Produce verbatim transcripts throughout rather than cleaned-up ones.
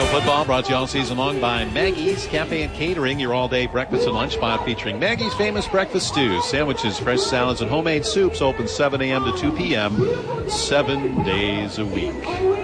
Bronco football brought to you all season long by Maggie's Cafe and Catering, your all-day breakfast and lunch spot featuring Maggie's famous breakfast stews, sandwiches, fresh salads, and homemade soups. Open seven a.m. to two p.m. seven days a week.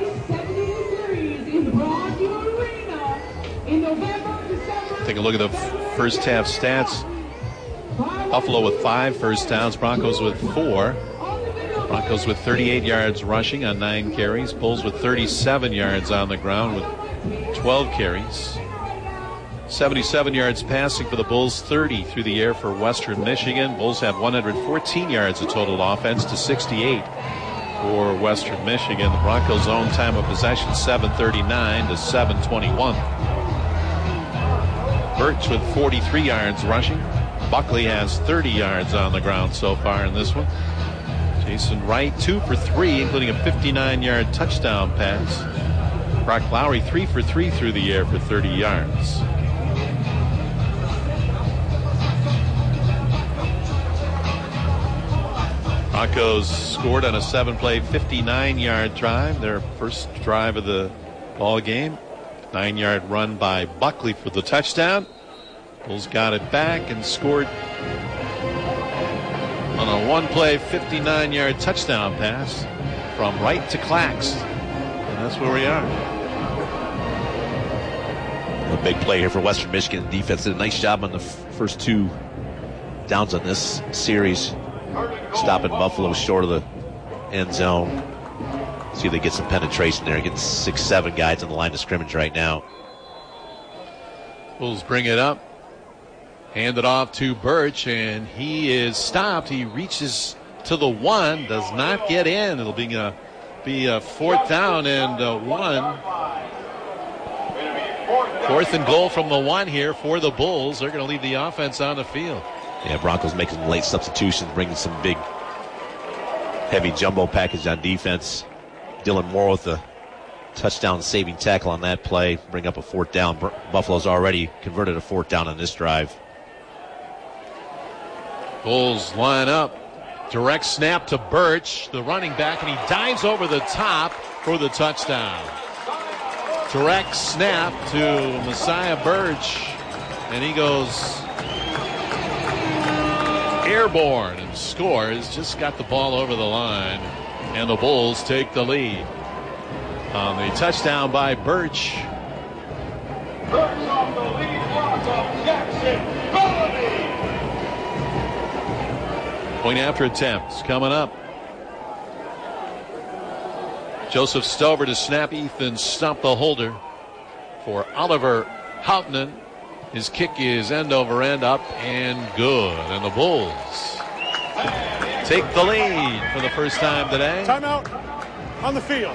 Take a look at the first half stats. Buffalo with five first downs, Broncos with four. Broncos with thirty-eight yards rushing on nine carries. Bulls with thirty-seven yards on the ground with twelve carries. seventy-seven yards passing for the Bulls, thirty through the air for Western Michigan. Bulls have one hundred fourteen yards of total offense to sixty-eight for Western Michigan. The Broncos' own time of possession, seven thirty-nine to seven twenty-one. Birch with forty-three yards rushing. Buckley has thirty yards on the ground so far in this one. Jason Wright, two for three, including a fifty-nine-yard touchdown pass. Brock Lowry, three for three through the air for thirty yards. Broncos scored on a seven-play, fifty-nine-yard drive, their first drive of the ball game. Nine-yard run by Buckley for the touchdown. Bulls got it back and scored on a one-play, fifty-nine-yard touchdown pass from Wright to Clax. And that's where we are. A big play here for Western Michigan. The defense did a nice job on the f- first two downs on this series, stopping Buffalo short of the end zone. See if they get some penetration there. Getting six, seven guys on the line of scrimmage right now. Bulls bring it up. Hand it off to Birch, and he is stopped. He reaches to the one, does not get in. It'll be a, be a fourth down and a one. Fourth and goal from the one here for the Bulls. They're going to leave the offense on the field. Yeah, Broncos making some late substitutions, bringing some big, heavy jumbo package on defense. Dylan Moore with the touchdown-saving tackle on that play. Bring up a fourth down. Buffalo's already converted a fourth down on this drive. Bulls line up. Direct snap to Birch, the running back, and he dives over the top for the touchdown. Direct snap to Messiah Birch, and he goes airborne and scores. Just got the ball over the line, and the Bulls take the lead. On the touchdown by Birch. Birch off the lead block of Jackson Bellamy. Point after attempts coming up. Joseph Stover to snap. Ethan Stump the holder for Oliver Houghton. His kick is end over end, up and good. And the Bulls take the lead for the first time today. Timeout on the field.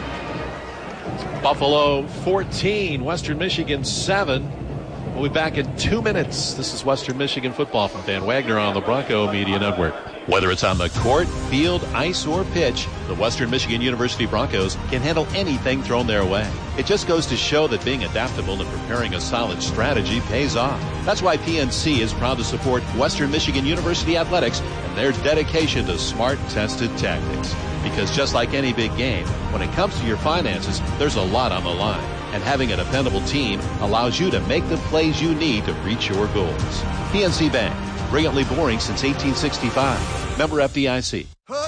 Buffalo fourteen, Western Michigan seven. We'll be back in two minutes. This is Western Michigan football from Van Wagner on the Bronco Media Network. Whether it's on the court, field, ice, or pitch, the Western Michigan University Broncos can handle anything thrown their way. It just goes to show that being adaptable and preparing a solid strategy pays off. That's why P N C is proud to support Western Michigan University athletics and their dedication to smart, tested tactics. Because just like any big game, when it comes to your finances, there's a lot on the line. And having a dependable team allows you to make the plays you need to reach your goals. P N C Bank, brilliantly boring since eighteen sixty-five. Member F D I C.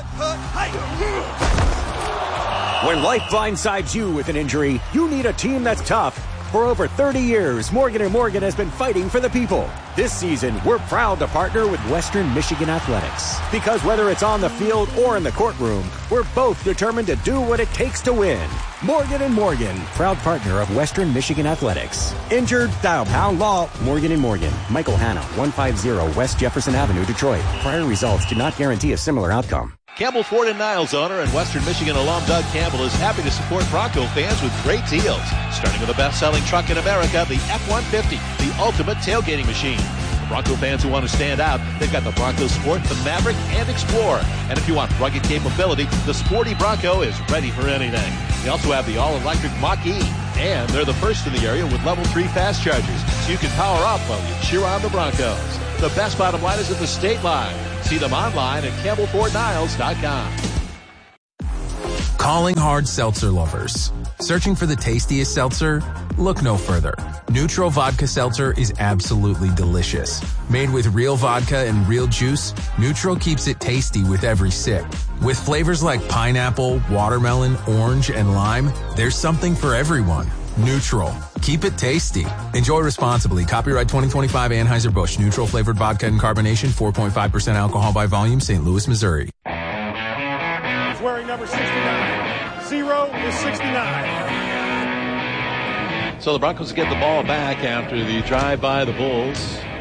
When life blindsides you with an injury, you need a team that's tough. For over thirty years, Morgan and Morgan has been fighting for the people. This season, we're proud to partner with Western Michigan Athletics. Because whether it's on the field or in the courtroom, we're both determined to do what it takes to win. Morgan and Morgan, proud partner of Western Michigan Athletics. Injured? Dial Pound Law. Morgan and Morgan. Michael Hanna, one fifty West Jefferson Avenue, Detroit. Prior results do not guarantee a similar outcome. Campbell Ford and Niles owner and Western Michigan alum Doug Campbell is happy to support Bronco fans with great deals. Starting with the best-selling truck in America, the F one fifty, the ultimate tailgating machine. For Bronco fans who want to stand out, they've got the Bronco Sport, the Maverick, and Explorer. And if you want rugged capability, the sporty Bronco is ready for anything. They also have the all-electric Mach-E. And they're the first in the area with level three fast chargers, so you can power up while you cheer on the Broncos. The best bottom line is at the state line. See them online at Campbell Ford Niles dot com. Calling hard seltzer lovers. Searching for the tastiest seltzer? Look no further. Neutral Vodka Seltzer is absolutely delicious. Made with real vodka and real juice, Neutral keeps it tasty with every sip. With flavors like pineapple, watermelon, orange, and lime, there's something for everyone. Neutral. Keep it tasty. Enjoy responsibly. Copyright twenty twenty-five Anheuser-Busch. Neutral flavored vodka and carbonation. four point five percent alcohol by volume. Saint Louis, Missouri. He's wearing number sixty-nine. Zero is sixty-nine. So the Broncos get the ball back after the drive by the Bulls.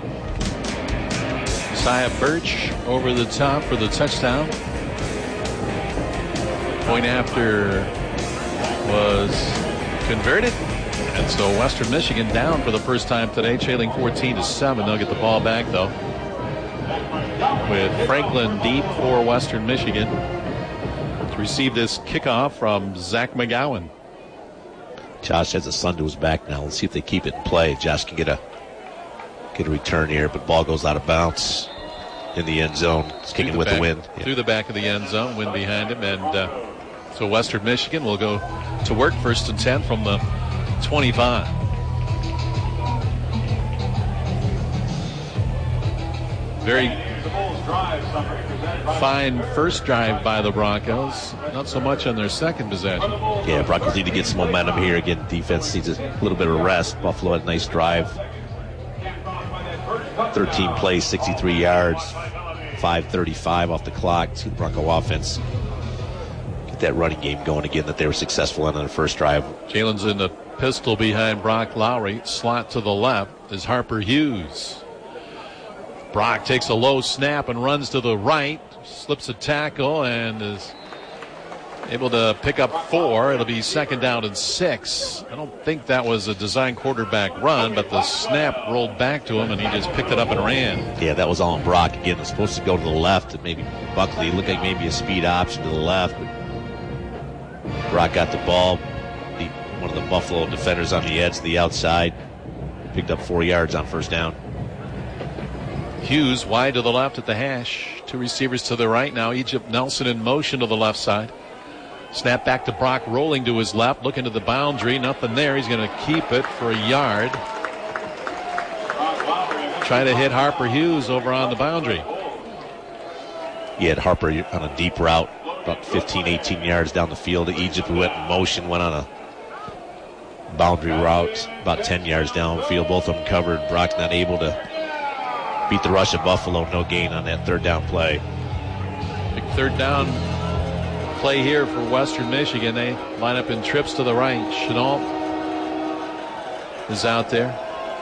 Josiah Birch over the top for the touchdown. Point after was converted. And so Western Michigan down for the first time today, trailing fourteen to seven. They'll get the ball back, though, with Franklin deep for Western Michigan to receive this kickoff from Zach McGowan. Josh has a son to his back now. Let's see if they keep it in play. Josh can get a get a return here, but ball goes out of bounds in the end zone. It's kicking with back, the wind. Through yeah. the back of the end zone, wind behind him. And uh, so Western Michigan will go to work first and ten from the twenty-five. Very fine first drive by the Broncos. Not so much on their second possession. Yeah, Broncos need to get some momentum here. Again, defense needs a little bit of rest. Buffalo had a nice drive. thirteen plays, sixty-three yards, five thirty-five off the clock. See the Bronco offense get that running game going again that they were successful in on the first drive. Jalen's in the pistol behind Brock Lowry. Slot to the left is Harper Hughes. Brock takes a low snap and runs to the right, slips a tackle, and is able to pick up four. It'll be second down and six. I don't think that was a design quarterback run, but the snap rolled back to him, and he just picked it up and ran. Yeah, that was all on Brock. Again, it's supposed to go to the left, and maybe Buckley looked like maybe a speed option to the left, but Brock got the ball. Beat one of the Buffalo defenders on the edge to the outside. Picked up four yards on first down. Hughes wide to the left at the hash. Two receivers to the right now. Egypt Nelson in motion to the left side. Snap back to Brock, rolling to his left, looking to the boundary. Nothing there. He's going to keep it for a yard. Trying to hit Harper Hughes over on the boundary. He had Harper on a deep route, about fifteen, eighteen yards down the field. Egypt went in motion, went on a boundary route, about ten yards downfield. Both of them covered. Brock not able to beat the rush of Buffalo. No gain on that third down play. Big third down play here for Western Michigan. They line up in trips to the right. Chenault is out there.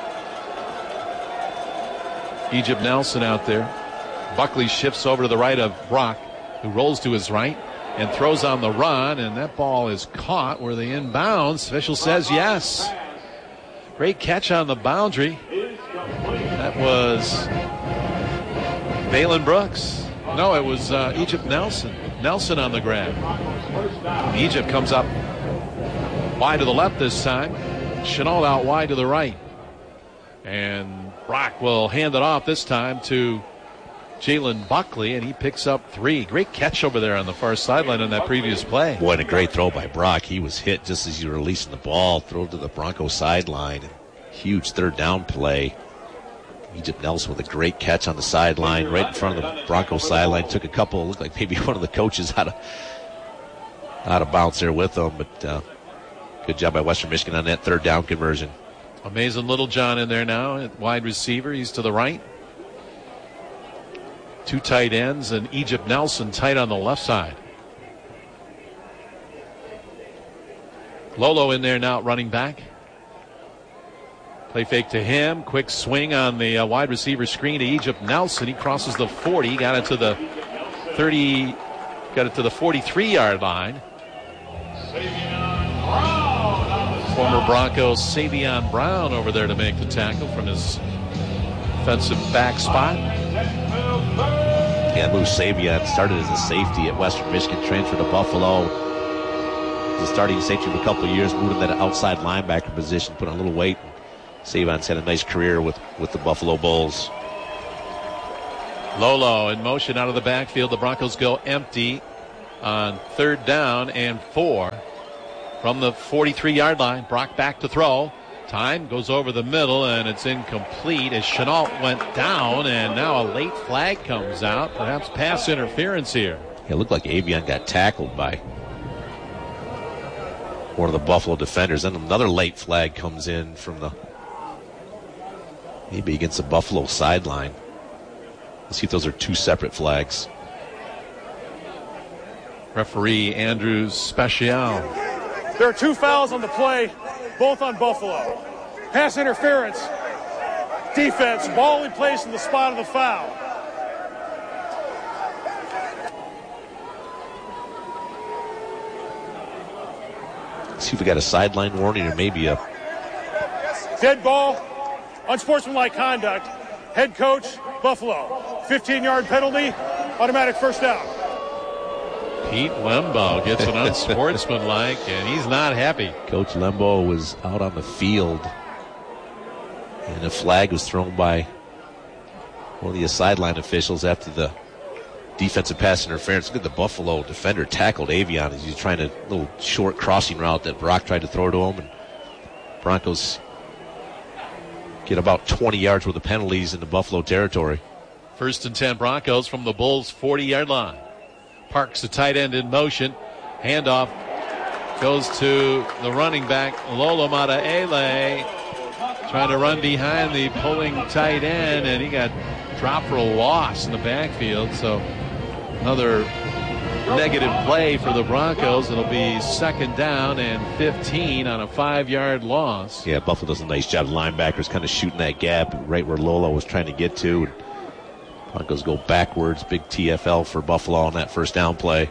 Egypt Nelson out there. Buckley shifts over to the right of Brock, who rolls to his right and throws on the run, and that ball is caught where the inbounds. Official says yes. Great catch on the boundary. That was Valen Brooks. No, it was uh, Egypt Nelson. Nelson on the grab. Egypt comes up wide to the left this time. Chenault out wide to the right. And Brock will hand it off this time to Jalen Buckley, and he picks up three. Great catch over there on the far sideline on that previous play. Boy, and a great throw by Brock. He was hit just as he was releasing the ball. Throw to the Broncos sideline. Huge third down play. Egypt Nelson with a great catch on the sideline, right in front of the Broncos sideline. Took a couple, looked like maybe one of the coaches out of, out of bounds there with them, but uh, good job by Western Michigan on that third down conversion. Amazing Little John in there now at wide receiver. He's to the right. Two tight ends, and Egypt Nelson tight on the left side. Lolo in there now running back. Play fake to him. Quick swing on the uh, wide receiver screen to Egypt Nelson. He crosses the forty. Got it to the thirty. Got it to the forty-three-yard line. Former Broncos Savion Brown over there to make the tackle from his defensive back spot. Yeah, Lou Savion started as a safety at Western Michigan, transferred to Buffalo. He's a starting safety for a couple of years, moved to that outside linebacker position, put on a little weight. Savion's had a nice career with, with the Buffalo Bulls. Lolo in motion out of the backfield. The Broncos go empty. on third down and four from the forty-three-yard line. Brock back to throw. Time goes over the middle, and it's incomplete as Chenault went down, and now a late flag comes out. Perhaps pass interference here. It looked like Avion got tackled by one of the Buffalo defenders. Then another late flag comes in from the, maybe against the Buffalo sideline. Let's see if those are two separate flags. Referee Andrews Special. There are two fouls on the play, both on Buffalo. Pass interference, defense, ball in place in the spot of the foul. Let's see if we got a sideline warning or maybe a dead ball, unsportsmanlike conduct. Head coach, Buffalo. fifteen-yard penalty, automatic first down. Pete Lembo gets an unsportsmanlike, and he's not happy. Coach Lembo was out on the field, and a flag was thrown by one of the sideline officials after the defensive pass interference. Look at the Buffalo defender tackled Avion as he's trying a little short crossing route that Brock tried to throw to him, and Broncos get about twenty yards worth of penalties in the Buffalo territory. First and ten Broncos from the Bulls' forty-yard line. Parks the tight end in motion. Handoff goes to the running back, Lola Mataele, trying to run behind the pulling tight end, and he got dropped for a loss in the backfield. So another negative play for the Broncos. It'll be second down and fifteen on a five-yard loss. Yeah, Buffalo does a nice job. The linebackers kind of shooting that gap right where Lola was trying to get to. Broncos go backwards. Big T F L for Buffalo on that first down play.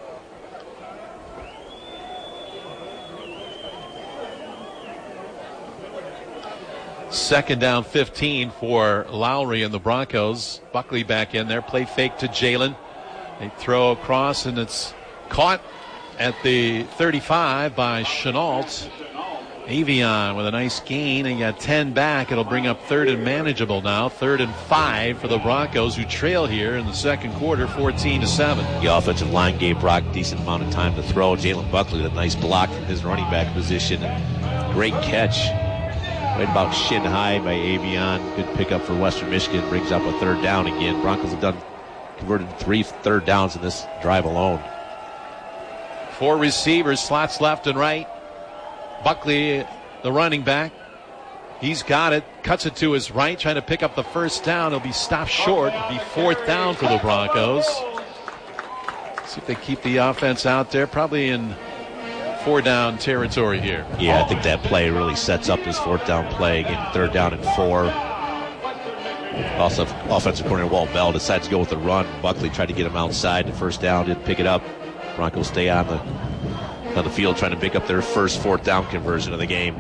Second down fifteen for Lowry and the Broncos. Buckley back in there. Play fake to Jalen. They throw across, and it's caught at the thirty-five by Chenault. Avion with a nice gain, and you got ten back. It'll bring up third and manageable now. Third and five for the Broncos, who trail here in the second quarter, fourteen to seven. The offensive line gave Brock a decent amount of time to throw. Jalen Buckley with a nice block from his running back position. Great catch. Right about shin high by Avion. Good pickup for Western Michigan. Brings up a third down again. Broncos have done converted three third downs in this drive alone. Four receivers, slots left and right. Buckley, the running back, he's got it, cuts it to his right, trying to pick up the first down. He'll be stopped short. It'll be fourth down for the Broncos. See if they keep the offense out there, probably in four down territory here. Yeah, I think that play really sets up this fourth down play. Again, third down and four. Also, offensive coordinator Walt Bell decides to go with the run. Buckley tried to get him outside. The first down, didn't pick it up. Broncos stay on the on the field trying to pick up their first fourth down conversion of the game.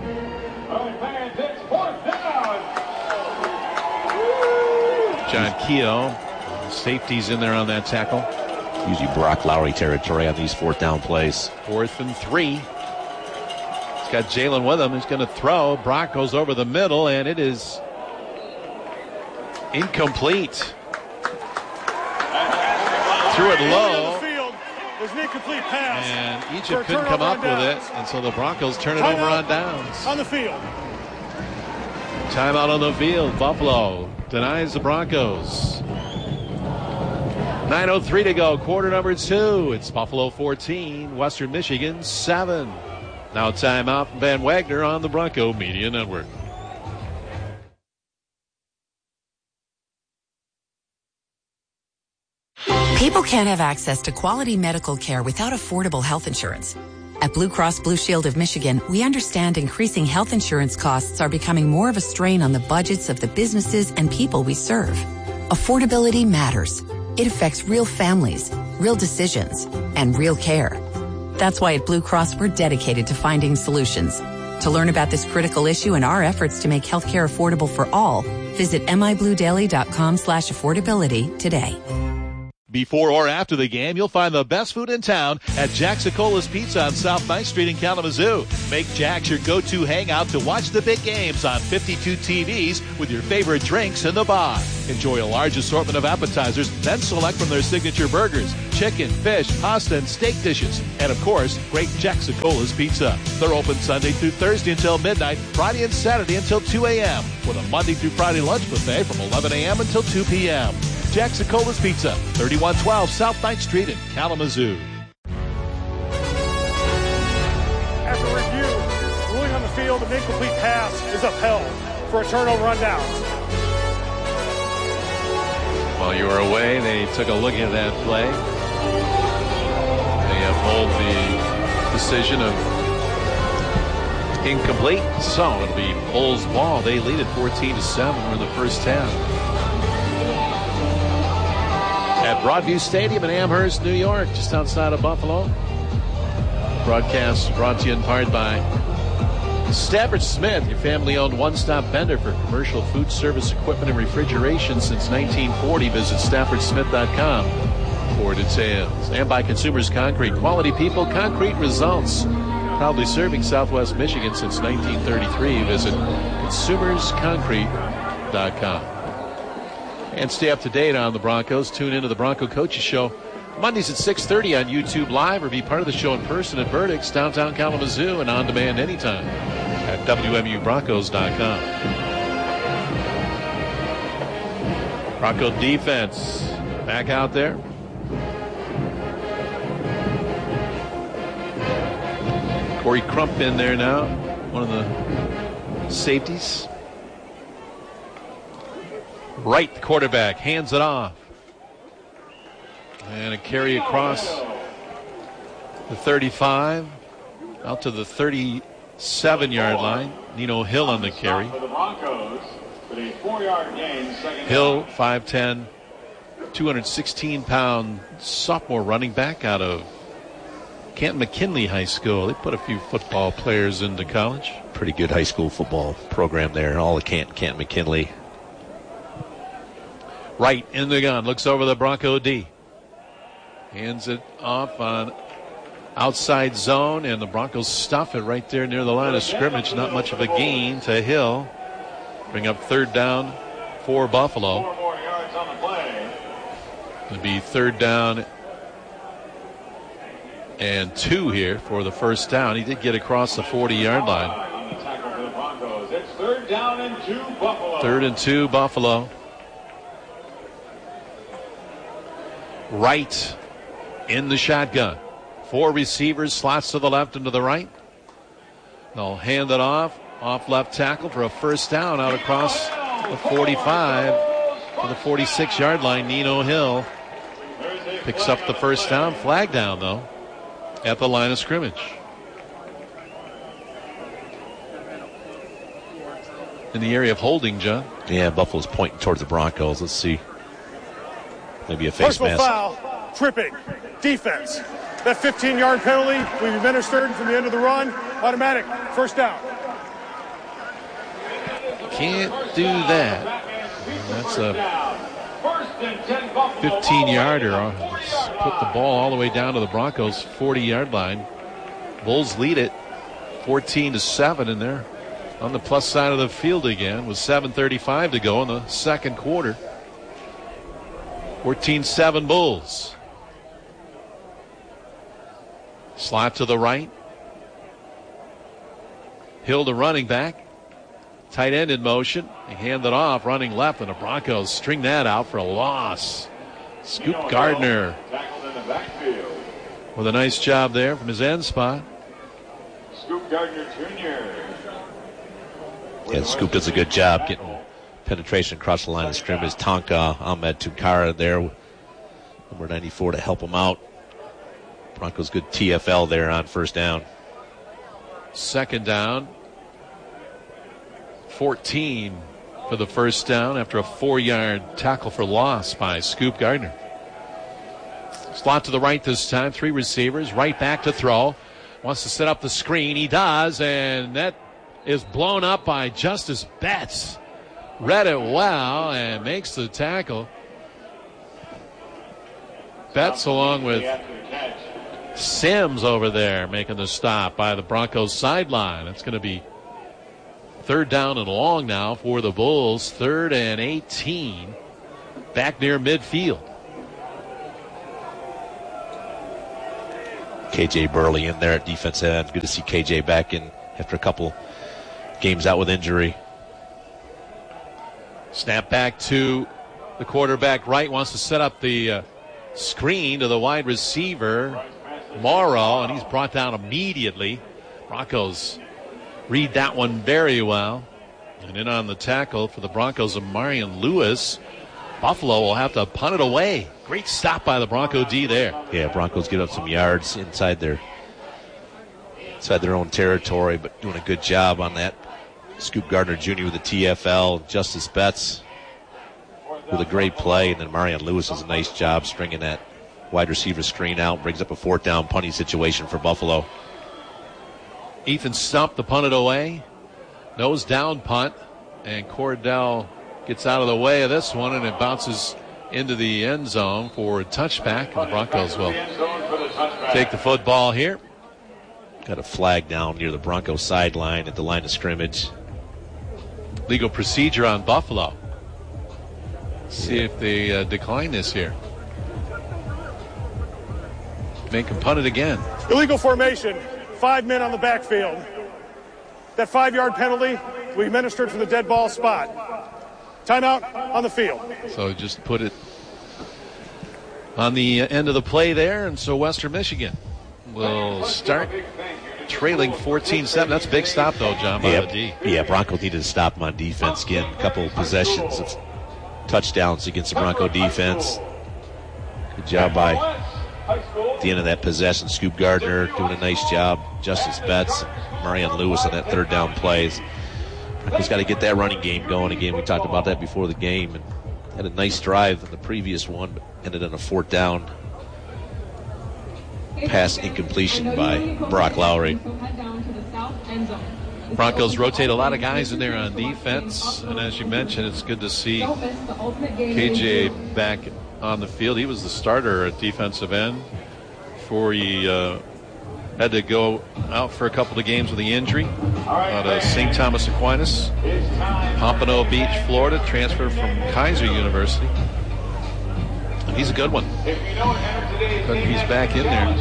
John Keogh, safety's in there on that tackle. Usually Brock Lowry territory on these fourth down plays. Fourth and three. He's got Jalen with him. He's going to throw. Brock goes over the middle, and it is incomplete. Threw it low. There's an incomplete pass. And Egypt couldn't come up with it, and so the Broncos turn it Time over on downs. On the field. Timeout on the field. Buffalo denies the Broncos. nine oh three to go, quarter number two. It's Buffalo fourteen, Western Michigan seven. Now timeout from Van Wagner on the Bronco Media Network. People can't have access to quality medical care without affordable health insurance. At Blue Cross Blue Shield of Michigan, we understand increasing health insurance costs are becoming more of a strain on the budgets of the businesses and people we serve. Affordability matters. It affects real families, real decisions, and real care. That's why at Blue Cross, we're dedicated to finding solutions. To learn about this critical issue and our efforts to make healthcare affordable for all, visit mibluedaily.com slash affordability today. Before or after the game, you'll find the best food in town at Jacksicola's Pizza on South ninth Street in Kalamazoo. Make Jack's your go-to hangout to watch the big games on fifty-two T Vs with your favorite drinks in the bar. Enjoy a large assortment of appetizers, then select from their signature burgers, chicken, fish, pasta, and steak dishes. And of course, great Jacksicola's Pizza. They're open Sunday through Thursday until midnight, Friday and Saturday until two a.m. with a Monday through Friday lunch buffet from eleven a.m. until two p.m. Jacksicola's Pizza, thirty-one twelve South ninth Street in Kalamazoo. After review, ruling on the field, an incomplete pass is upheld for a turnover on downs. While you were away, they took a look at that play. They uphold the decision of incomplete. So it'll be Bulls ball. They lead it fourteen to seven. We're in the first half. At Broadview Stadium in Amherst, New York, just outside of Buffalo. Broadcast brought to you in part by Stafford Smith, your family-owned one-stop vendor for commercial food service equipment and refrigeration since nineteen forty. Visit stafford smith dot com for details. And by Consumers Concrete, quality people, concrete results. Proudly serving Southwest Michigan since nineteen thirty-three. Visit consumers concrete dot com. And stay up to date on the Broncos. Tune into the Bronco Coaches Show Mondays at six thirty on YouTube Live, or be part of the show in person at Verdicts, downtown Kalamazoo, and on demand anytime at W M U Broncos dot com. Bronco defense back out there. Corey Crump in there now, one of the safeties. Right, the quarterback hands it off. And a carry across the thirty-five out to the thirty-seven-yard line. Nino Hill on the carry. Hill, five ten, two hundred sixteen pound sophomore running back out of Canton McKinley High School. They put a few football players into college. Pretty good high school football program there. All the Canton, Canton McKinley. Right in the gun, looks over the Bronco D. Hands it off on outside zone, and the Broncos stuff it right there near the line of scrimmage. Not much of a gain to Hill. Bring up third down for Buffalo. Four more yards on the play. It'll be third down and two here for the first down. He did get across the forty-yard line. On the tackle for the Broncos. It's third down and two, Buffalo. Third and two, Buffalo. Right in the shotgun. Four receivers, slots to the left and to the right. They'll hand it off, off left tackle for a first down out across the forty-five to the forty-six-yard line. Nino Hill picks up the first down. Flag down, though, at the line of scrimmage. In the area of holding, John. Yeah, Buffalo's pointing towards the Broncos. Let's see. Maybe a face Personal mask. foul, tripping, defense. That fifteen-yard penalty we've administered from the end of the run, automatic, first down. Can't do that. That's a fifteen-yarder. Put the ball all the way down to the Broncos' forty-yard line. Bulls lead it fourteen to seven in there on the plus side of the field again with seven thirty-five to go in the second quarter. fourteen seven Bulls. Slot to the right. Hill to running back. Tight end in motion. They hand it off, running left, and the Broncos string that out for a loss. Scoop Gardner with a nice job there from his end spot. Scoop Gardner Junior Yeah, Scoop does a good job getting penetration across the line of scrimmage. Tonka Ahmed Tukara there, number ninety-four, to help him out. Broncos good T F L there on first down. Second down. fourteen for the first down after a four-yard tackle for loss by Scoop Gardner. Slot to the right this time. Three receivers. Right back to throw. Wants to set up the screen. He does, and that is blown up by Justice Betts. Read it well and makes the tackle. Betts along with Sims over there making the stop by the Broncos sideline. It's going to be third down and long now for the Bulls. Third and eighteen. Back near midfield. K J Burley in there at defensive end. Good to see K J back in after a couple games out with injury. Snap back to the quarterback right. Wants to set up the uh, screen to the wide receiver, Morrow, and he's brought down immediately. Broncos read that one very well. And in on the tackle for the Broncos of Marion Lewis. Buffalo will have to punt it away. Great stop by the Bronco D there. Yeah, Broncos get up some yards inside their inside their own territory, but doing a good job on that. Scoop Gardner Junior with the T F L. Justice Betts with a great play. And then Marion Lewis does a nice job stringing that wide receiver screen out. Brings up a fourth down punting situation for Buffalo. Ethan Stump the punt it away. Nose down punt. And Cordell gets out of the way of this one, and it bounces into the end zone for a touchback. And the Broncos will take the football here. Got a flag down near the Broncos sideline at the line of scrimmage. Legal procedure on Buffalo. See if they uh, decline this here. Make them punt it again. Illegal formation. Five men on the backfield. That five-yard penalty will be administered from the dead ball spot. Timeout on the field. So just put it on the end of the play there, and so Western Michigan will start trailing fourteen seven. That's a big stop, though, John, by yeah, the D. Yeah, Broncos needed to stop them on defense. Again, a couple possessions of touchdowns against the Bronco defense. Good job by, at the end of that possession, Scoop Gardner doing a nice job. Justice Betts, Marion Lewis on that third down plays. Broncos got to get that running game going again. We talked about that before the game, and had a nice drive in the previous one, but ended in a fourth down pass incompletion by Brock Lowry. Broncos rotate a lot of guys in there on defense, and as you mentioned, it's good to see K J back on the field. He was the starter at defensive end before he uh, had to go out for a couple of games with the injury out of Saint Thomas Aquinas, Pompano Beach, Florida, transferred from Kaiser University. And he's a good one. But he's back in there.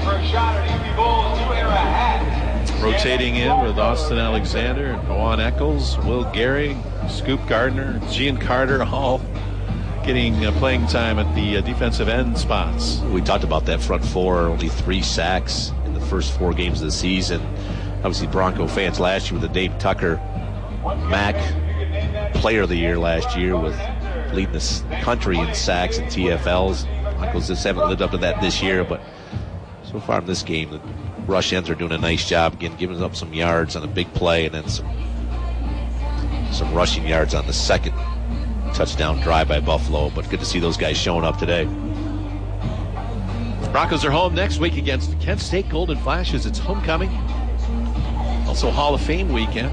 Rotating in with Austin Alexander and Juan Eccles, Will Gary, Scoop Gardner, Gian Carter, all getting uh, playing time at the uh, defensive end spots. We talked about that front four, only three sacks in the first four games of the season. Obviously, Bronco fans last year with the Dave Tucker Mac Player of the Year last year with leading the country in sacks and T F Ls. Broncos just haven't lived up to that this year, but so far in this game, the rush ends are doing a nice job again, giving up some yards on a big play and then some some rushing yards on the second touchdown drive by Buffalo. But good to see those guys showing up today. Broncos are home next week against Kent State Golden Flashes. It's homecoming. Also Hall of Fame weekend.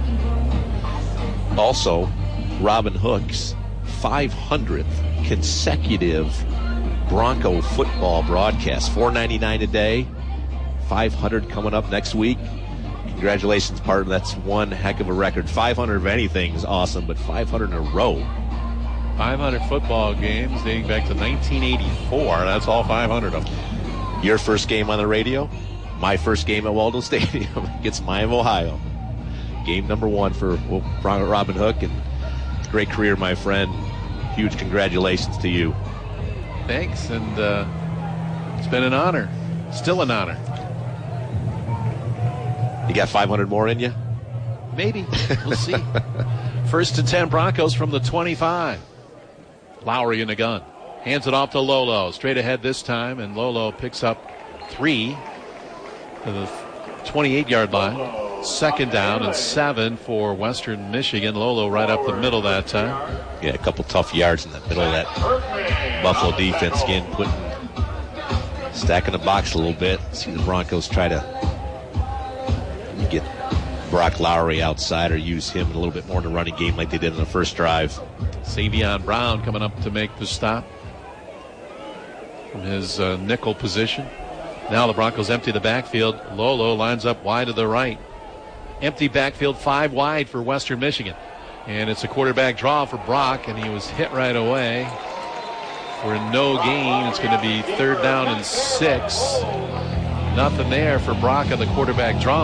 Also, Robin Hook's five hundredth consecutive Bronco football broadcast. four ninety-nine a day. five hundred coming up next week. Congratulations, partner. That's one heck of a record. five hundred of anything is awesome, but five hundred in a row. five hundred football games dating back to nineteen eighty-four. That's all five hundred of them. Your first game on the radio? My first game at Waldo Stadium against Miami, Ohio. Game number one for Robin Hook, and great career, my friend. Huge congratulations to you. Thanks, and uh, it's been an honor. Still an honor. You got five hundred more in you? Maybe. We'll see. First and ten Broncos from the twenty-five. Lowry in the gun. Hands it off to Lolo. Straight ahead this time, and Lolo picks up three to the twenty-eight-yard line. Second down and seven for Western Michigan. Lolo right up the middle that time. Yeah, a couple tough yards in the middle of that Buffalo defense. Again, putting, stacking the box a little bit. See the Broncos try to get Brock Lowry outside or use him a little bit more in the running game like they did in the first drive. Savion Brown coming up to make the stop. from his uh, nickel position. Now the Broncos empty the backfield. Lolo lines up wide to the right. Empty backfield, five wide for Western Michigan. And it's a quarterback draw for Brock, and he was hit right away for no gain. It's going to be third down and six. Nothing there for Brock on the quarterback draw.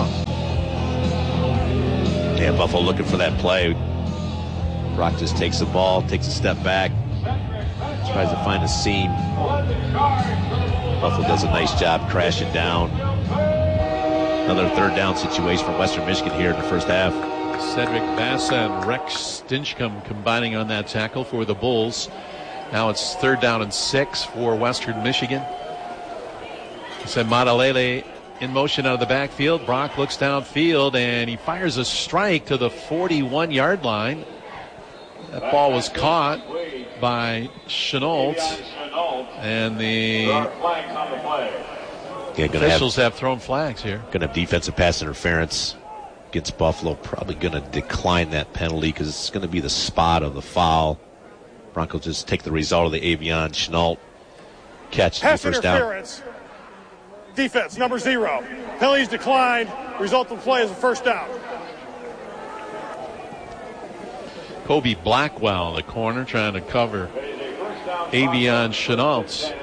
Yeah, Buffalo looking for that play. Brock just takes the ball, takes a step back, tries to find a seam. Buffalo does a nice job crashing down. Another third down situation for Western Michigan here in the first half. Cedric Bassa and Rex Stinchcomb combining on that tackle for the Bulls. Now it's third down and six for Western Michigan. Said Matalele in motion out of the backfield. Brock looks downfield and he fires a strike to the forty-one-yard line. That ball was caught by Chenault, and the yeah, officials have, have thrown flags here. Going to have defensive pass interference against Buffalo. Probably going to decline that penalty because it's going to be the spot of the foul. Broncos just take the result of the Avion Chenault catch. Pass first interference. Down. Defense, number zero. Penalties declined. Result of the play is a first down. Kobe Blackwell, the corner, trying to cover Avion Chenault.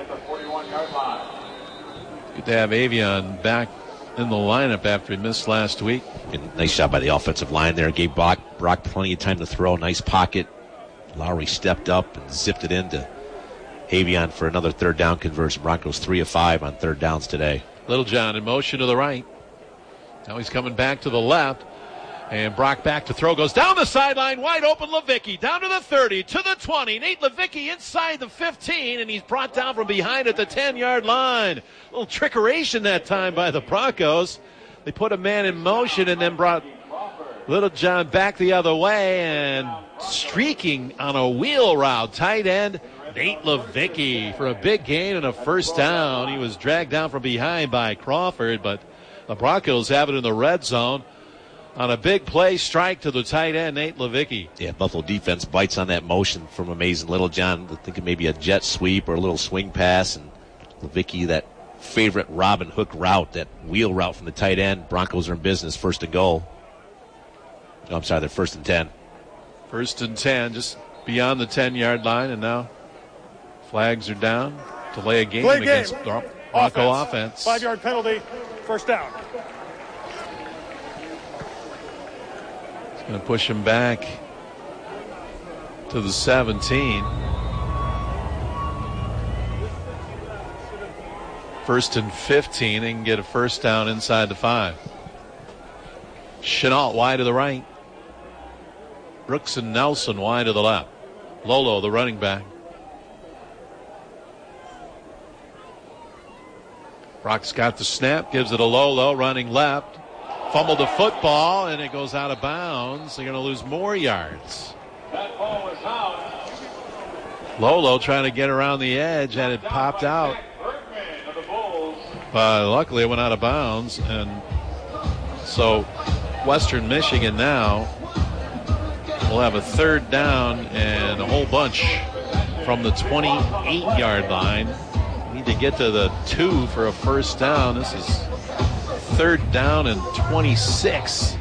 Good to have Avion back in the lineup after he missed last week. And nice job by the offensive line there. Gave Brock, Brock plenty of time to throw. Nice pocket. Lowry stepped up and zipped it into Avion for another third down conversion. Broncos three of five on third downs today. Littlejohn in motion to the right. Now he's coming back to the left. And Brock back to throw. Goes down the sideline. Wide open Levicki. Down to the thirty. To the twenty. Nate Levicki inside the fifteen. And he's brought down from behind at the ten-yard line. A little trickeration that time by the Broncos. They put a man in motion and then brought Littlejohn back the other way. And streaking on a wheel route. Tight end Nate Levicki for a big gain and a first down. He was dragged down from behind by Crawford. But the Broncos have it in the red zone. On a big play strike to the tight end, Nate Levicki. Yeah, Buffalo defense bites on that motion from Amazing Littlejohn. Thinking maybe a jet sweep or a little swing pass. And Levicki, that favorite Robin Hook route, that wheel route from the tight end. Broncos are in business, first and goal. No, I'm sorry, they're first and ten. First and ten, just beyond the ten-yard line. And now flags are down. Delay a game Delay against game. Bronco offense. offense. Five-yard penalty, first down. Going to push him back to the seventeen. First and fifteen. They can get a first down inside the five. Chenault wide to the right. Brooks and Nelson wide to the left. Lolo, the running back. Brock's got the snap, gives it a Lolo, running left. Fumbled the football, and it goes out of bounds. They're going to lose more yards. That ball was out. Lolo trying to get around the edge, and it popped out. Bergman of the Bulls. But luckily, it went out of bounds. And so Western Michigan now will have a third down and a whole bunch from the twenty-eight-yard line. Need to get to the two for a first down. This is third down and twenty-six.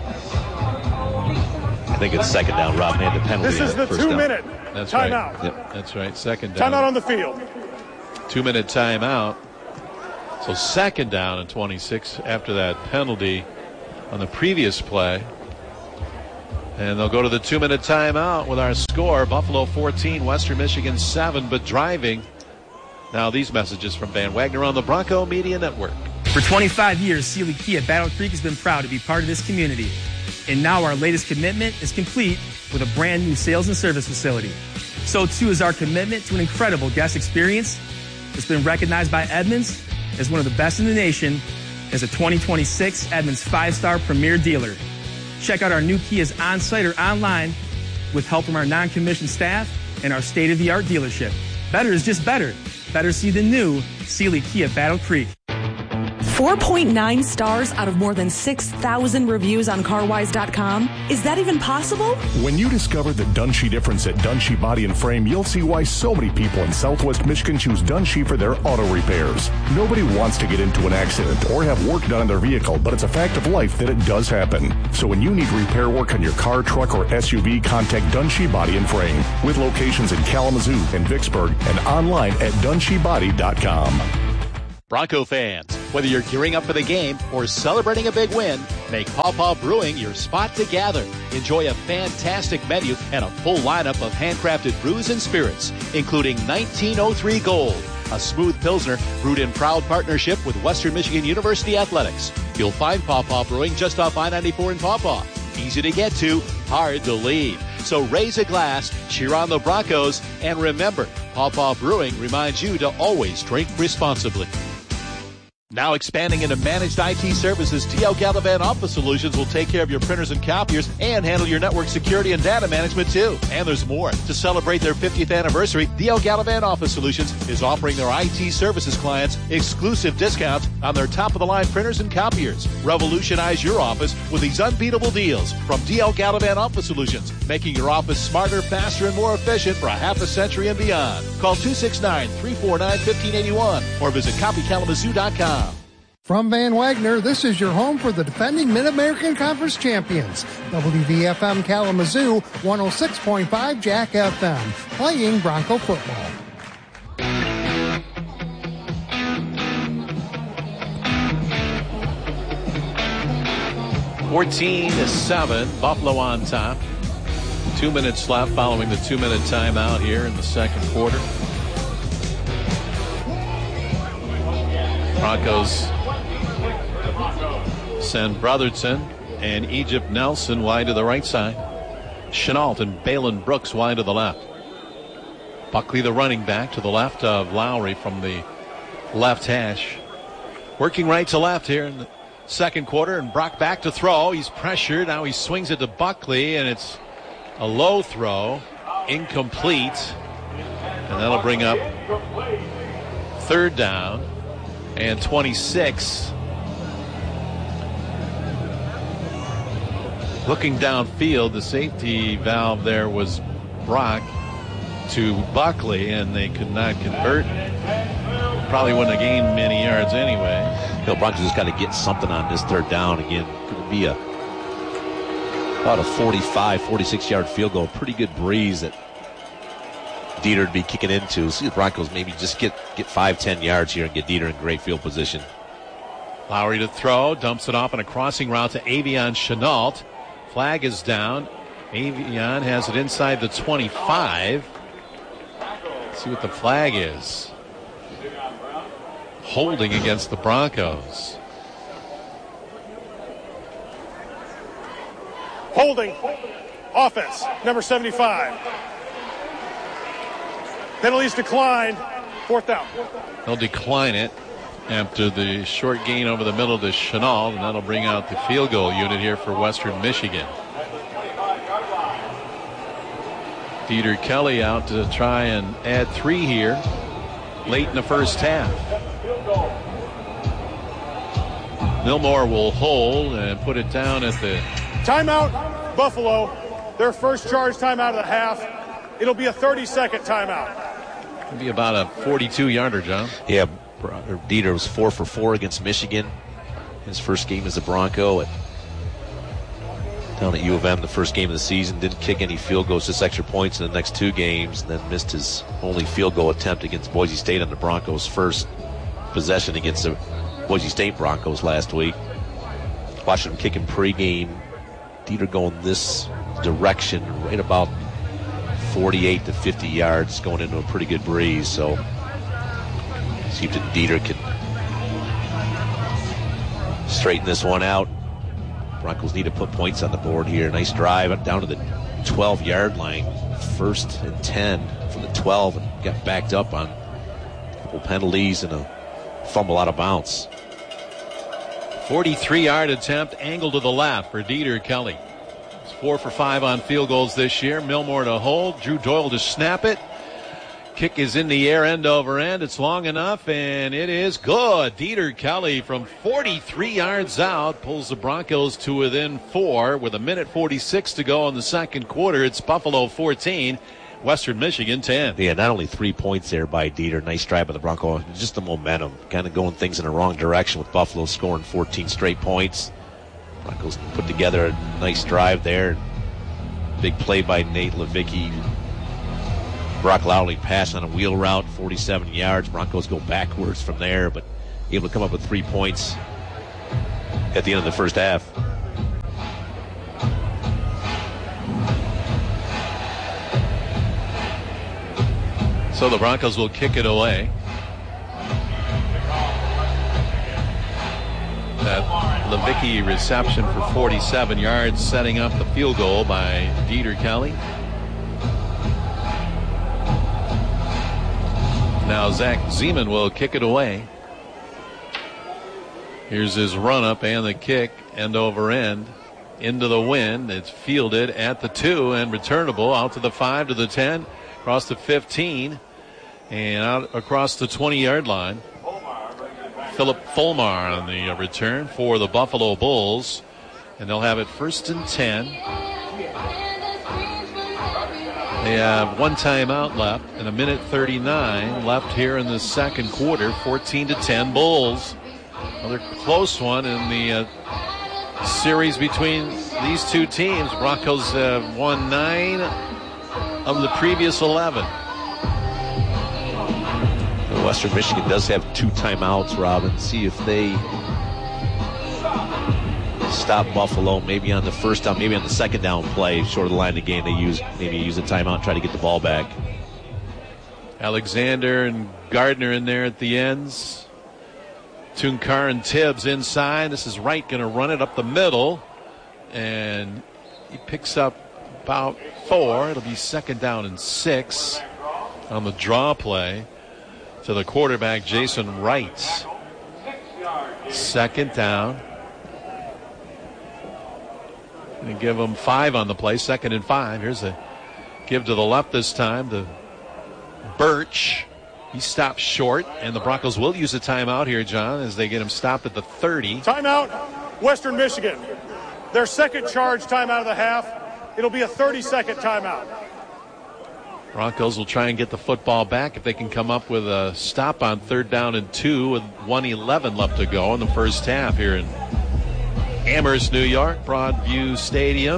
I think it's second down. Rob made the penalty. This is the two-minute That's timeout. right. Yep. That's right. Second down. Timeout on the field. Two-minute timeout. So second down and twenty-six after that penalty on the previous play. And they'll go to the two-minute timeout with our score. Buffalo fourteen, Western Michigan seven, but driving. Now these messages from Van Wagner on the Bronco Media Network. For twenty-five years, Sealy Kia Battle Creek has been proud to be part of this community. And now our latest commitment is complete with a brand new sales and service facility. So too is our commitment to an incredible guest experience. It's been recognized by Edmunds as one of the best in the nation as a twenty twenty-six Edmunds five-star premier dealer. Check out our new Kias on-site or online with help from our non-commissioned staff and our state-of-the-art dealership. Better is just better. Better see the new Sealy Kia Battle Creek. four point nine stars out of more than six thousand reviews on CarWise dot com? Is that even possible? When you discover the Dunshee difference at Dunshee Body and Frame, you'll see why so many people in Southwest Michigan choose Dunshee for their auto repairs. Nobody wants to get into an accident or have work done on their vehicle, but it's a fact of life that it does happen. So when you need repair work on your car, truck, or S U V, contact Dunshee Body and Frame with locations in Kalamazoo and Vicksburg and online at Dunshee Body dot com. Bronco fans, whether you're gearing up for the game or celebrating a big win, make Paw Paw Brewing your spot to gather. Enjoy a fantastic menu and a full lineup of handcrafted brews and spirits, including nineteen oh three Gold, a smooth Pilsner brewed in proud partnership with Western Michigan University Athletics. You'll find Paw Paw Brewing just off I ninety-four in Paw Paw. Easy to get to, hard to leave. So raise a glass, cheer on the Broncos, and remember, Paw Paw Brewing reminds you to always drink responsibly. Now expanding into managed I T services, D L Gallivan Office Solutions will take care of your printers and copiers and handle your network security and data management too. And there's more. To celebrate their fiftieth anniversary, D L Gallivan Office Solutions is offering their I T services clients exclusive discounts on their top-of-the-line printers and copiers. Revolutionize your office with these unbeatable deals from D L Gallivan Office Solutions, making your office smarter, faster, and more efficient for a half a century and beyond. Call two six nine, three four nine, one five eight one or visit copy kalamazoo dot com. From Van Wagner, this is your home for the defending Mid-American Conference champions. W V F M Kalamazoo, one oh six point five Jack F M, playing Bronco football. fourteen to seven, Buffalo on top. Two minutes left following the two-minute timeout here in the second quarter. Broncos send Brotherton and Egypt Nelson wide to the right side. Chenault and Balin Brooks wide to the left. Buckley, the running back, to the left of Lowry from the left hash. Working right to left here in the second quarter, and Brock back to throw. He's pressured. Now he swings it to Buckley, and it's a low throw, incomplete. And that'll bring up third down and twenty-six. Looking downfield, the safety valve there was Brock to Buckley, and they could not convert. Probably wouldn't have gained many yards anyway. Bill Broncos just got to get something on this third down again. Could be a about a forty-five, forty-six yard field goal. Pretty good breeze that Dieter would be kicking into. See the Broncos maybe just get, get five, ten yards here and get Dieter in great field position. Lowry to throw, dumps it off on a crossing route to Avion Chenault. Flag is down. Avion has it inside the twenty-five. Let's see what the flag is. Holding against the Broncos. Holding. Offense, number seventy-five. Penalties declined. Fourth down. They'll decline it after the short gain over the middle to Chenault, and that'll bring out the field goal unit here for Western Michigan. Dieter Kelly out to try and add three here late in the first half. Milmore will hold and put it down at the timeout. Buffalo, their first charge timeout of the half. It'll be a thirty second timeout. It'll be about a forty-two yarder, John. Yeah, Dieter was four for four against Michigan. His first game as a Bronco at, down at U of M, the first game of the season. Didn't kick any field goals, just extra points in the next two games. And then missed his only field goal attempt against Boise State on the Broncos' first possession against the Boise State Broncos last week. Watched him kicking pregame. Dieter going this direction, right about forty-eight to fifty yards, going into a pretty good breeze. So see if Dieter can straighten this one out. Broncos need to put points on the board here. Nice drive down to the twelve-yard line. First and ten from the twelve, and got backed up on a couple penalties and a fumble out of bounds. forty-three yard attempt, angle to the left for Dieter Kelly. He's four for five on field goals this year. Milmore to hold. Drew Doyle to snap it. Kick is in the air, end over end. It's long enough, and it is good. Dieter Kelly from forty-three yards out pulls the Broncos to within four with a minute forty-six to go in the second quarter. It's Buffalo fourteen, Western Michigan ten. Yeah, not only three points there by Dieter, nice drive by the Broncos, just the momentum, kind of going things in the wrong direction with Buffalo scoring fourteen straight points. Broncos put together a nice drive there. Big play by Nate Levicki. Brock Lowry pass on a wheel route, forty-seven yards. Broncos go backwards from there, but able to come up with three points at the end of the first half. So the Broncos will kick it away. That Levicki reception for forty-seven yards, setting up the field goal by Dieter Kelly. Now Zach Zeman will kick it away. Here's his run up and the kick, end over end, into the wind. It's fielded at the two and returnable out to the five, to the ten, across the fifteen, and out across the twenty-yard line. Philip Fulmar on the return for the Buffalo Bulls, and they'll have it first and ten. They have one timeout left and a minute thirty-nine left here in the second quarter. fourteen to ten Bulls. Another close one in the uh, series between these two teams. Broncos have won nine of the previous eleven. Western Michigan does have two timeouts, Robin. See if they stop Buffalo maybe on the first down, maybe on the second down play, short of the line of the game. They use maybe use a timeout, try to get the ball back. Alexander and Gardner in there at the ends. Tunkar and Tibbs inside. This is Wright going to run it up the middle, and he picks up about four. It'll be second down and six on the draw play to the quarterback, Jason Wright. Second down. And give them five on the play, second and five. Here's a give to the left this time to Birch. He stops short, and the Broncos will use a timeout here, John, as they get him stopped at the thirty. Timeout, Western Michigan. Their second charge timeout of the half. It'll be a thirty-second timeout. Broncos will try and get the football back if they can come up with a stop on third down and two with one eleven left to go in the first half here in Amherst, New York, Broadview Stadium.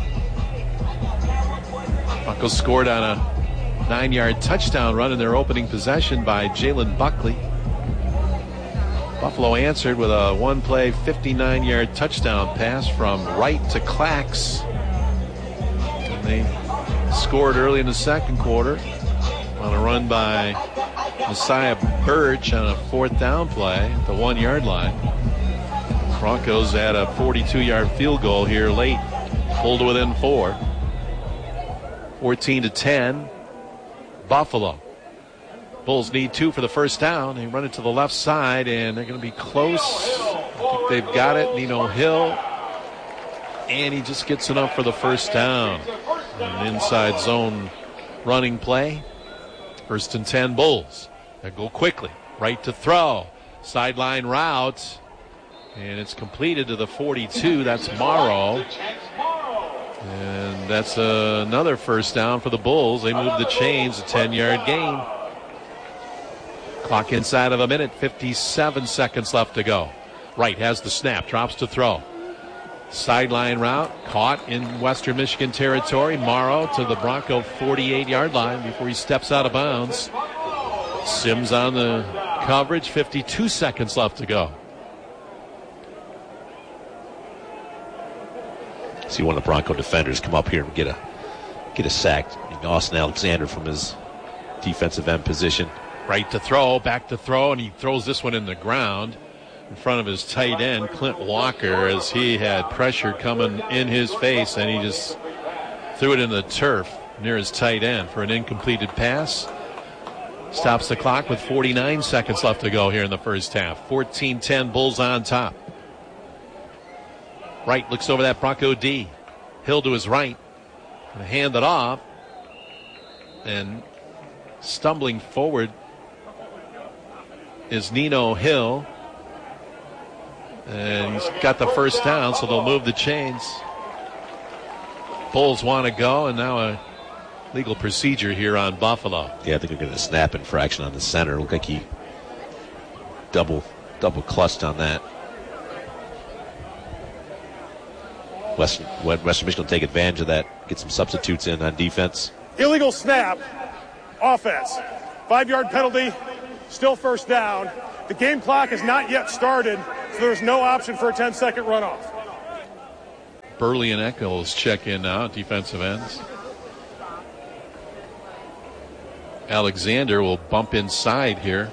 Broncos scored on a nine-yard touchdown run in their opening possession by Jalen Buckley. Buffalo answered with a one-play, fifty-nine-yard touchdown pass from Wright to Clax. And they scored early in the second quarter on a run by Messiah Birch on a fourth down play at the one-yard line. Broncos had a forty-two-yard field goal here late, pulled to within four. fourteen to ten, Buffalo. Bulls need two for the first down. They run it to the left side, and they're going to be close. I think they've got it. Nino Hill, and he just gets enough for the first down. An inside zone running play. First and ten Bulls. They go quickly. Right to throw. Sideline route. And it's completed to the forty-two. That's Morrow. And that's uh, another first down for the Bulls. They move the chains, a ten-yard gain. Clock inside of a minute, fifty-seven seconds left to go. Wright has the snap, drops to throw. Sideline route, caught in Western Michigan territory. Morrow to the Bronco forty-eight-yard line before he steps out of bounds. Sims on the coverage, fifty-two seconds left to go. See one of the Bronco defenders come up here and get a get a sack. Austin Alexander from his defensive end position. Right to throw, back to throw, and he throws this one in the ground in front of his tight end, Clint Walker, as he had pressure coming in his face, and he just threw it in the turf near his tight end for an incompleted pass. Stops the clock with forty-nine seconds left to go here in the first half. fourteen ten, Bulls on top. Wright looks over that Bronco D. Hill to his right. Gonna hand it off. And Stumbling forward is Nino Hill. And he's got the first down, so they'll move the chains. Bulls want to go, and now a legal procedure here on Buffalo. Yeah, I think they're going to snap infraction on the center. Looked like he double double clutched on that. Western, Western Michigan will take advantage of that, get some substitutes in on defense. Illegal snap, offense. Five-yard penalty, still first down. The game clock has not yet started, so there's no option for a ten-second runoff. Burley and Eccles check in now at defensive ends. Alexander will bump inside here.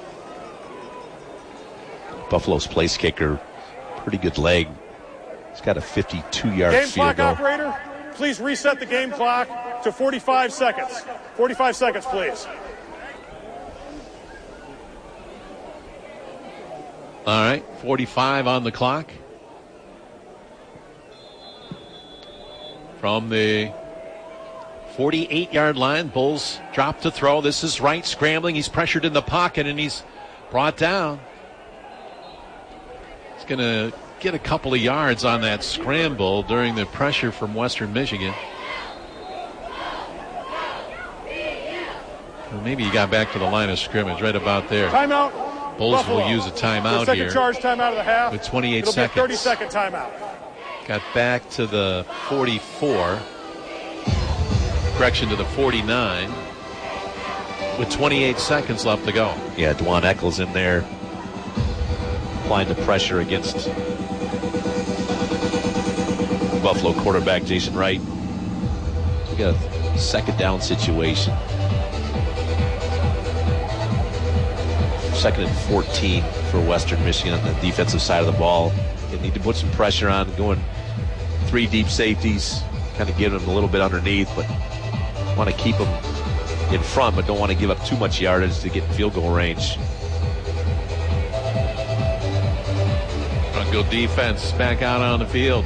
Buffalo's place kicker, pretty good leg. He's got a fifty-two-yard Game field clock goal. operator, please reset the game clock to forty-five seconds. forty-five seconds, please. All right, forty-five on the clock. From the forty-eight-yard line, Bulls drop to throw. This is Wright scrambling. He's pressured in the pocket, and he's brought down. He's going to get a couple of yards on that scramble during the pressure from Western Michigan. Well, maybe he got back to the line of scrimmage right about there. Timeout. Bulls Buffalo. will use a timeout second here. Second charge timeout of the half. With twenty-eight It'll seconds. Be a thirty-second timeout. Got back to the forty-four. Correction to the forty-nine. With twenty-eight seconds left to go. Yeah, Dwan Eccles in there, applying the pressure against Buffalo quarterback Jason Wright. We got a second down situation. Second and fourteen for Western Michigan on the defensive side of the ball. They need to put some pressure on, going three deep safeties, kind of give them a little bit underneath, but want to keep them in front, but don't want to give up too much yardage to get in field goal range. Bronco defense back out on the field.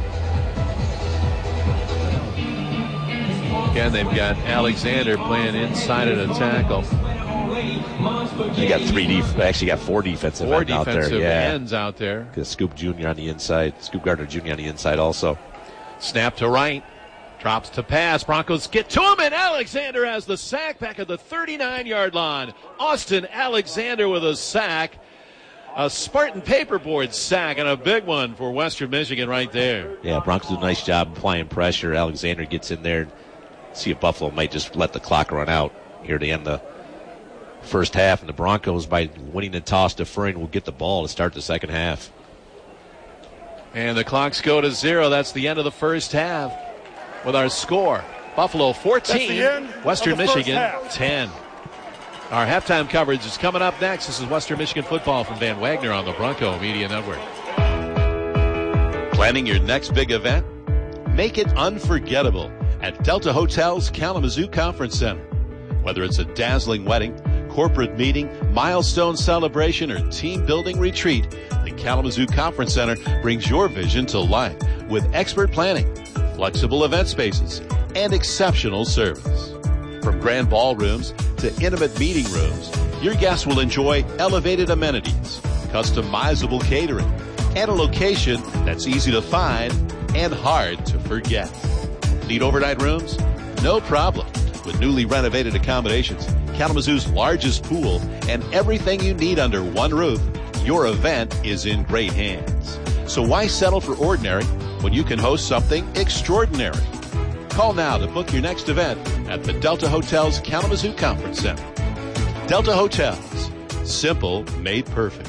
Again, they've got Alexander playing inside of the tackle. You got three def- actually got four defensive Four ends out there. defensive Yeah. ends out there. Because Scoop Junior on the inside, Scoop Gardner Junior on the inside also. Snap to Wright. Drops to pass. Broncos get to him, and Alexander has the sack back at the thirty-nine-yard line. Austin Alexander with a sack. A Spartan paperboard sack, and a big one for Western Michigan right there. Yeah, Broncos do a nice job applying pressure. Alexander gets in there. See if Buffalo might just let the clock run out here to end the first half. And the Broncos, by winning the toss, deferring, will get the ball to start the second half. And the clocks go to zero. That's the end of the first half. With our score, Buffalo fourteen, Western Michigan ten. Our halftime coverage is coming up next. This is Western Michigan football from Van Wagner on the Bronco Media Network. Planning your next big event? Make it unforgettable at Delta Hotels Kalamazoo Conference Center. Whether it's a dazzling wedding, corporate meeting, milestone celebration, or team building retreat, the Kalamazoo Conference Center brings your vision to life with expert planning, flexible event spaces, and exceptional service. From grand ballrooms to intimate meeting rooms, your guests will enjoy elevated amenities, customizable catering, and a location that's easy to find and hard to forget. Need overnight rooms? No problem. With newly renovated accommodations, Kalamazoo's largest pool, and everything you need under one roof, your event is in great hands. So why settle for ordinary when you can host something extraordinary? Call now to book your next event at the Delta Hotels Kalamazoo Conference Center. Delta Hotels. Simple made perfect.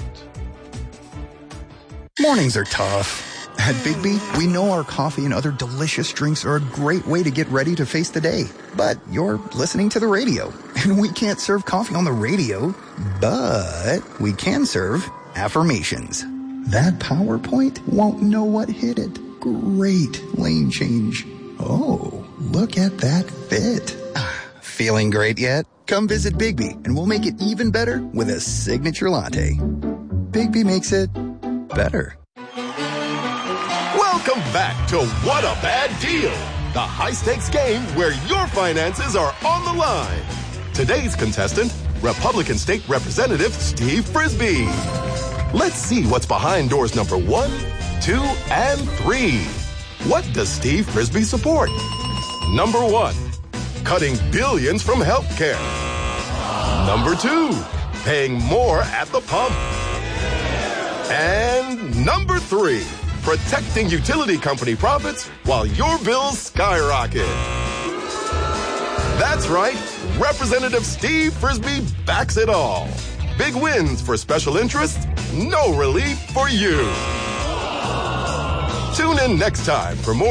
Mornings are tough. At Bigby, we know our coffee and other delicious drinks are a great way to get ready to face the day. But you're listening to the radio, and we can't serve coffee on the radio, but we can serve affirmations. That PowerPoint won't know what hit it. Great lane change. Oh, look at that fit. Feeling great yet? Come visit Bigby, and we'll make it even better with a signature latte. Bigby makes it better. Welcome back to What a Bad Deal, the high-stakes game where your finances are on the line. Today's contestant, Republican State Representative Steve Frisbee. Let's see what's behind doors number one, two, and three. What does Steve Frisbee support? Number one, cutting billions from healthcare. Number two, paying more at the pump. And number three, protecting utility company profits while your bills skyrocket. That's right, Representative Steve Frisbee backs it all. Big wins for special interests, no relief for you. Tune in next time for more